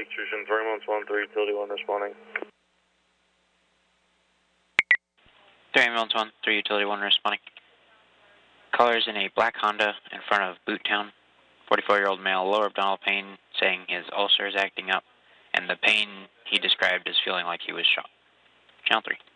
Lake extrusion, 3 months 1, 3 utility 1 responding. 3 ambulance 1, 3 utility 1 responding. Caller is in a black Honda in front of Boot Town. 44-year-old male, lower abdominal pain, saying his ulcer is acting up, and the pain he described is feeling like he was shot. Channel 3.